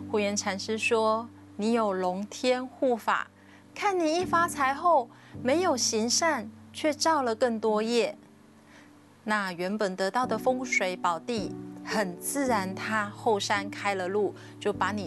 护元禅师说：“你有龙天护法，看你一发财后没有行善，却造了更多业。那原本得到的风水宝地，很自然它后山开了路，就把你